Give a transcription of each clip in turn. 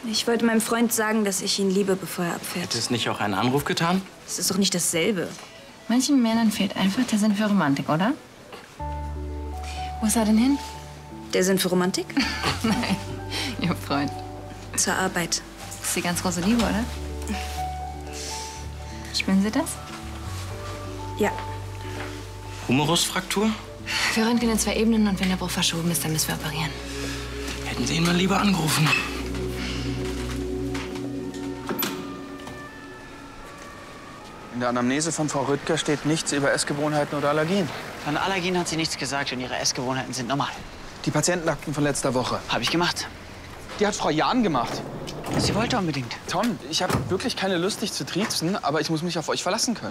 Ich wollte meinem Freund sagen, dass ich ihn liebe, bevor er abfährt. Hätte es nicht auch einen Anruf getan? Das ist doch nicht dasselbe. Manchen Männern fehlt einfach der Sinn für Romantik, oder? Wo ist er denn hin? Der Sinn für Romantik? Nein, Ihr Freund. Zur Arbeit. Das ist die ganz große Liebe, oder? Spüren Sie das? Ja. Humerusfraktur? Wir röntgen in 2 Ebenen und wenn der Bruch verschoben ist, dann müssen wir operieren. Hätten Sie ihn mal lieber angerufen. In der Anamnese von Frau Rüttger steht nichts über Essgewohnheiten oder Allergien. Von Allergien hat sie nichts gesagt und ihre Essgewohnheiten sind normal. Die Patientenakten von letzter Woche. Habe ich gemacht. Die hat Frau Jahn gemacht. Sie wollte unbedingt. Tom, ich habe wirklich keine Lust, dich zu triezen, aber ich muss mich auf euch verlassen können.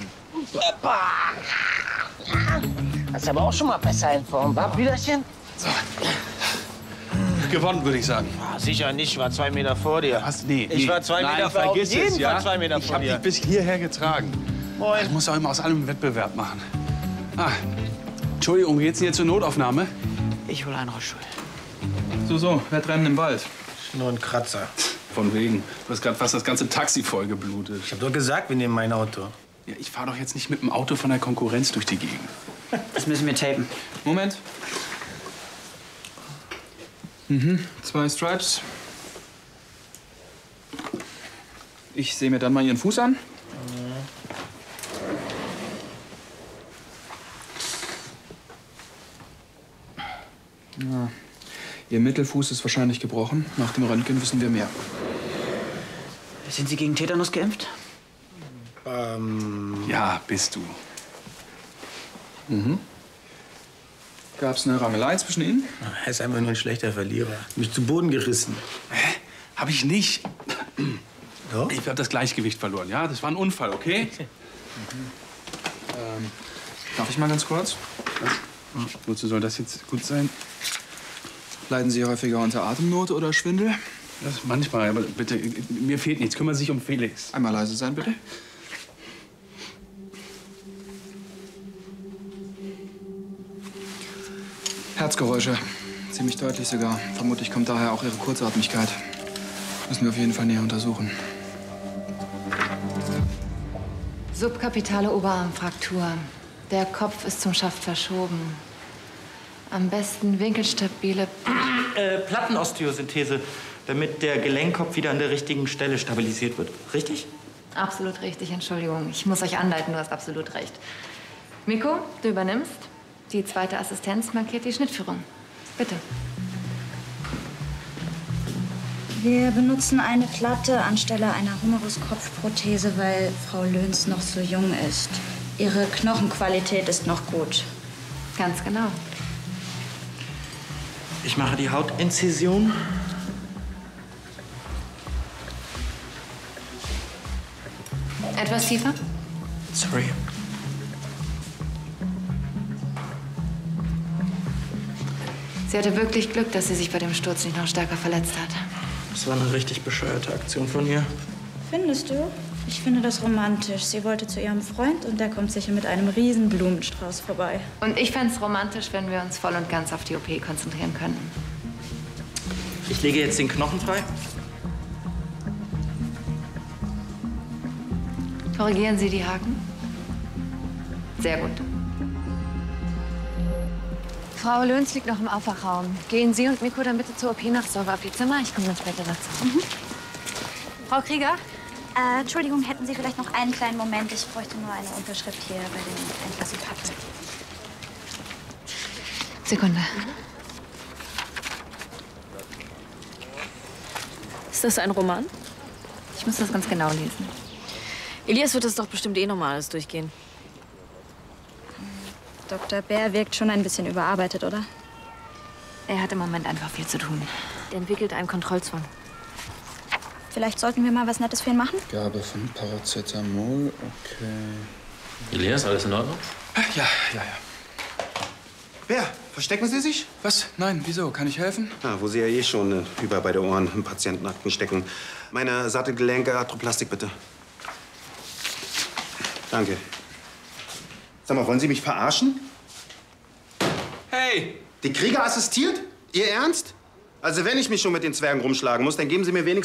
Das ist aber auch schon mal besser in Form, wa, Brüderchen? So. Gewonnen, würde ich sagen. Sicher nicht, ich war 2 Meter vor dir. Nee. Ich war 2 Meter vor dir. Vergiss es, ja? 2 Meter Ich vor habe dir. dich bis hierher getragen. Moin. Ich muss auch immer aus allem einen Wettbewerb machen. Ah, Entschuldigung, geht's denn jetzt zur Notaufnahme? Ich hole einen Rollstuhl. So, Wettrennen im Wald. Nur ein Kratzer. Von wegen. Du hast gerade fast das ganze Taxi vollgeblutet. Ich hab doch gesagt, wir nehmen mein Auto. Ja, ich fahre doch jetzt nicht mit dem Auto von der Konkurrenz durch die Gegend. Das müssen wir tapen. Moment. 2 Stripes. Ich sehe mir dann mal Ihren Fuß an. Ja. Ihr Mittelfuß ist wahrscheinlich gebrochen. Nach dem Röntgen wissen wir mehr. Sind Sie gegen Tetanus geimpft? Ja, bist du. Gab's eine Rangelei zwischen Ihnen? Er ist einfach nur ein schlechter Verlierer. Mich zu Boden gerissen. Hä? Hab ich nicht. Doch? Ich habe das Gleichgewicht verloren, ja? Das war ein Unfall, okay? Darf ich mal ganz kurz? Wozu soll das jetzt gut sein? Leiden Sie häufiger unter Atemnot oder Schwindel? Das manchmal, aber bitte, mir fehlt nichts. Kümmern Sie sich um Felix. Einmal leise sein, bitte. Herzgeräusche. Ziemlich deutlich sogar. Vermutlich kommt daher auch Ihre Kurzatmigkeit. Müssen wir auf jeden Fall näher untersuchen. Subkapitale Oberarmfraktur. Der Kopf ist zum Schaft verschoben. Am besten winkelstabile... Plattenosteosynthese, damit der Gelenkkopf wieder an der richtigen Stelle stabilisiert wird. Richtig? Absolut richtig, Entschuldigung. Ich muss euch anleiten, du hast absolut recht. Miko, du übernimmst. Die zweite Assistenz markiert die Schnittführung. Bitte. Wir benutzen eine Platte anstelle einer Humerus-Kopfprothese, weil Frau Löhns noch so jung ist. Ihre Knochenqualität ist noch gut. Ganz genau. Ich mache die Hautinzision. Etwas tiefer? Sorry. Sie hatte wirklich Glück, dass sie sich bei dem Sturz nicht noch stärker verletzt hat. Das war eine richtig bescheuerte Aktion von ihr. Findest du? Ich finde das romantisch. Sie wollte zu ihrem Freund und der kommt sicher mit einem riesen Blumenstrauß vorbei. Und ich fände es romantisch, wenn wir uns voll und ganz auf die OP konzentrieren könnten. Ich lege jetzt den Knochen frei. Korrigieren Sie die Haken. Sehr gut. Frau Löhns liegt noch im Aufwachraum. Gehen Sie und Miko dann bitte zur OP nach Sauber auf Ihr Zimmer. Ich komme dann später dazu. Frau Krieger? Entschuldigung, hätten Sie vielleicht noch einen kleinen Moment? Ich bräuchte nur eine Unterschrift hier bei den Entlassungspapieren. Sekunde. Ist das ein Roman? Ich muss das ganz genau lesen. Elias wird das doch bestimmt eh nochmal alles durchgehen. Dr. Bär wirkt schon ein bisschen überarbeitet, oder? Er hat im Moment einfach viel zu tun. Er entwickelt einen Kontrollzwang. Vielleicht sollten wir mal was Nettes für ihn machen? Gabe von Paracetamol, okay. Elias, alles in Ordnung? Ja. Wer? Verstecken Sie sich? Was? Nein, wieso? Kann ich helfen? Wo Sie ja eh schon über beide Ohren im Patientenakten stecken. Meine Sattelgelenke, Arthroplastik, bitte. Danke. Sag mal, wollen Sie mich verarschen? Hey! Die Krieger assistiert? Ihr Ernst? Also wenn ich mich schon mit den Zwergen rumschlagen muss, dann geben Sie mir wenigstens